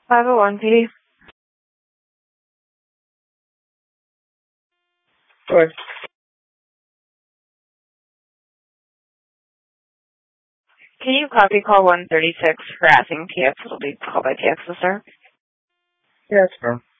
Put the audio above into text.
501 PD. Sure. Can you copy call 136 harassing PX? It'll be called by PX, sir. Yeah, sure.